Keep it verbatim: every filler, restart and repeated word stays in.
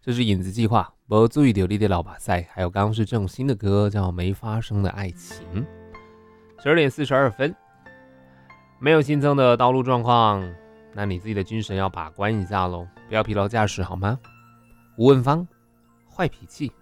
这是影子计划，没注意到你的老把赛，还有刚刚是郑兴的歌叫《没发生的爱情》。十二点四十二分，没有新增的道路状况，那你自己的精神要把关一下喽，不要疲劳驾驶好吗？吴文芳，坏脾气。